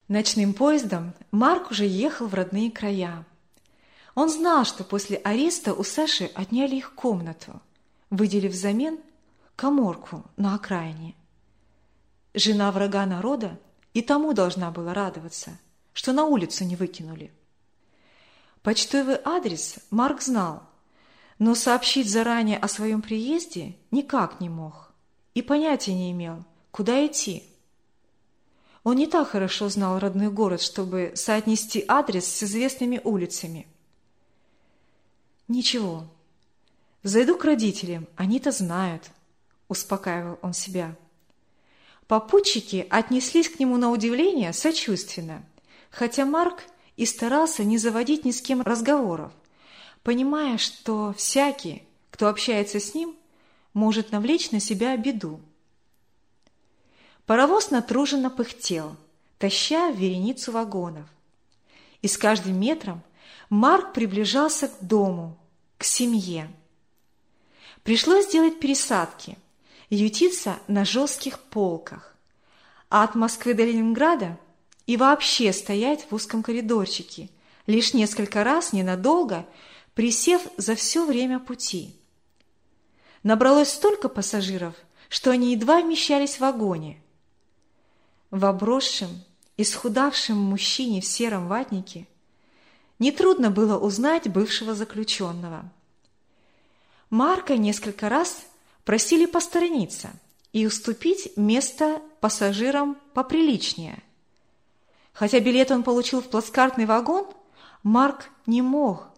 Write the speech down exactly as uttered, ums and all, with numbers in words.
Ночным поездом Марк уже ехал в родные края. Он знал, что после ареста у Саши отняли их комнату, выделив взамен каморку на окраине. Жена врага народа и тому должна была радоваться, что на улицу не выкинули. Почтовый адрес Марк знал, но сообщить заранее о своем приезде никак не мог и понятия не имел, куда идти. Он не так хорошо знал родной город, чтобы соотнести адрес с известными улицами. «Ничего, зайду к родителям, они-то знают», – успокаивал он себя. Попутчики отнеслись к нему на удивление сочувственно, хотя Марк и старался не заводить ни с кем разговоров, понимая, что всякий, кто общается с ним, может навлечь на себя беду. Паровоз натруженно пыхтел, таща вереницу вагонов. И с каждым метром Марк приближался к дому, к семье. Пришлось делать пересадки, ютиться на жестких полках, а от Москвы до Ленинграда и вообще стоять в узком коридорчике, лишь несколько раз ненадолго присев за все время пути. Набралось столько пассажиров, что они едва вмещались в вагоне. В обросшем, исхудавшем мужчине в сером ватнике нетрудно было узнать бывшего заключенного. Марка несколько раз просили посторониться и уступить место пассажирам поприличнее. Хотя билет он получил в плацкартный вагон, Марк не мог